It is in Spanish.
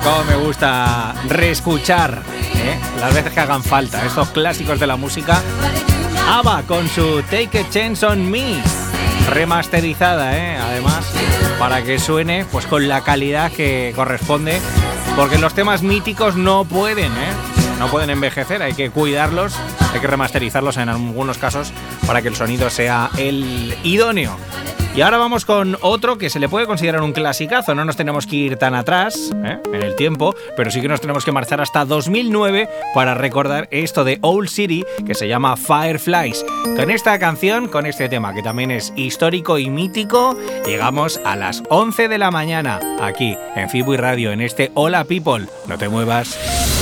Cómo me gusta reescuchar las veces que hagan falta estos clásicos de la música. ABBA con su Take a Chance on Me, remasterizada, además, para que suene pues con la calidad que corresponde, porque los temas míticos no pueden envejecer, hay que cuidarlos, hay que remasterizarlos en algunos casos para que el sonido sea el idóneo. Y ahora vamos con otro que se le puede considerar un clasicazo. No nos tenemos que ir tan atrás en el tiempo, pero sí que nos tenemos que marchar hasta 2009 para recordar esto de Owl City, que se llama Fireflies. Con esta canción, con este tema que también es histórico y mítico, llegamos a las 11 de la mañana aquí en Fibui Radio, en este Hola People. No te muevas.